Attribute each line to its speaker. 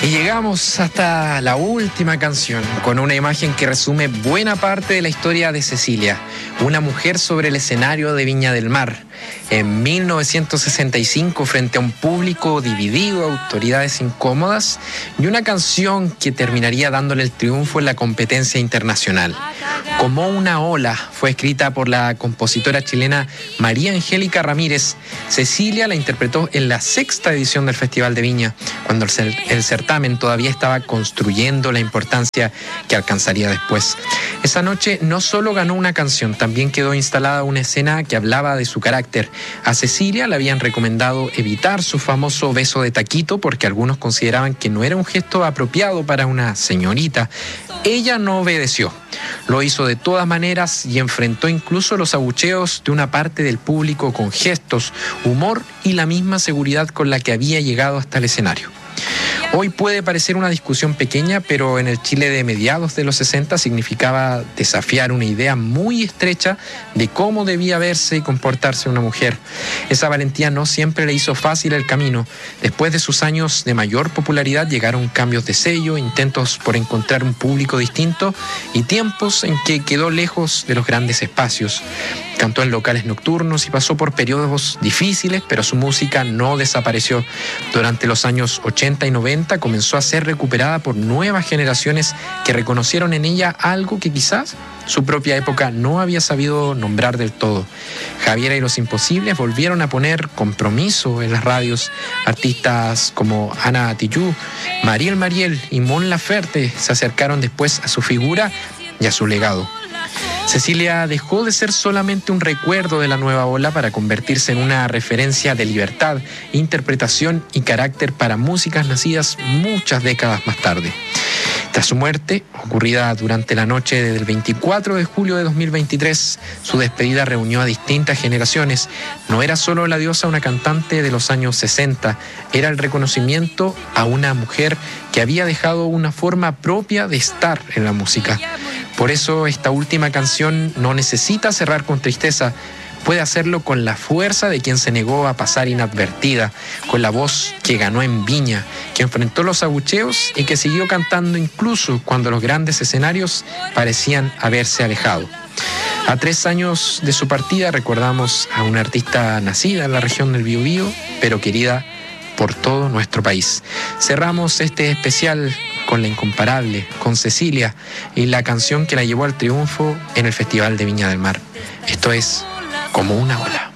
Speaker 1: Y llegamos hasta la última canción, con una imagen que resume buena parte de la historia de Cecilia, una mujer sobre el escenario de Viña del Mar. En 1965, frente a un público dividido, autoridades incómodas, y una canción que terminaría dándole el triunfo en la competencia internacional. Como una ola, fue escrita por la compositora chilena María Angélica Ramírez. Cecilia la interpretó en la 6ª edición del Festival de Viña, cuando el certamen todavía estaba construyendo la importancia que alcanzaría después. Esa noche no solo ganó una canción, también quedó instalada una escena que hablaba de su carácter. A Cecilia le habían recomendado evitar su famoso beso de taquito porque algunos consideraban que no era un gesto apropiado para una señorita. Ella no obedeció. Lo hizo de todas maneras y enfrentó incluso los abucheos de una parte del público con gestos, humor y la misma seguridad con la que había llegado hasta el escenario. Hoy puede parecer una discusión pequeña, pero en el Chile de mediados de los 60 significaba desafiar una idea muy estrecha de cómo debía verse y comportarse una mujer. Esa valentía no siempre le hizo fácil el camino. Después de sus años de mayor popularidad llegaron cambios de sello, intentos por encontrar un público distinto y tiempos en que quedó lejos de los grandes espacios. Cantó en locales nocturnos y pasó por periodos difíciles, pero su música no desapareció. Durante los años 80 y 90 comenzó a ser recuperada por nuevas generaciones que reconocieron en ella algo que quizás su propia época no había sabido nombrar del todo. Javiera y los Imposibles volvieron a poner compromiso en las radios. Artistas como Ana Tijoux, Mariel y Mon Laferte se acercaron después a su figura y a su legado. Cecilia dejó de ser solamente un recuerdo de la nueva ola para convertirse en una referencia de libertad, interpretación y carácter para músicas nacidas muchas décadas más tarde. Tras su muerte, ocurrida durante la noche del 24 de julio de 2023, su despedida reunió a distintas generaciones. No era solo la diosa una cantante de los años 60, era el reconocimiento a una mujer que había dejado una forma propia de estar en la música. Por eso esta última canción no necesita cerrar con tristeza, puede hacerlo con la fuerza de quien se negó a pasar inadvertida, con la voz que ganó en Viña, que enfrentó los abucheos y que siguió cantando incluso cuando los grandes escenarios parecían haberse alejado. A 3 años de su partida recordamos a una artista nacida en la región del Biobío, pero querida por todo nuestro país. Cerramos este especial con la incomparable, con Cecilia y la canción que la llevó al triunfo en el Festival de Viña del Mar. Esto es Como una ola.